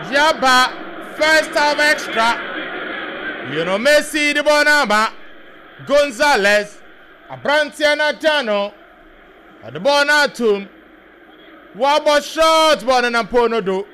Jabba, first half extra. You know, Messi, the Bonama, Gonzalez, Abrantiana Jano, the Bonatum, Wabo short, Bonan Pono do.